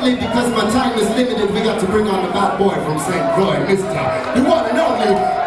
Unfortunately, because my time is limited, we got to bring on the bad boy from St. Croix, Mr. the one and only